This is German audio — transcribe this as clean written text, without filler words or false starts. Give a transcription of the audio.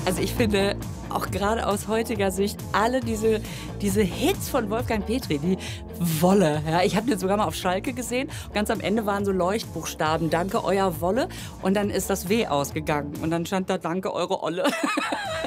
Also ich finde, auch gerade aus heutiger Sicht, alle diese Hits von Wolfgang Petri, die Wolle, ja. Ich habe den sogar mal auf Schalke gesehen. Ganz am Ende waren so Leuchtbuchstaben, danke, euer Wolle. Und dann ist das W ausgegangen. Und dann stand da, danke, eure Olle.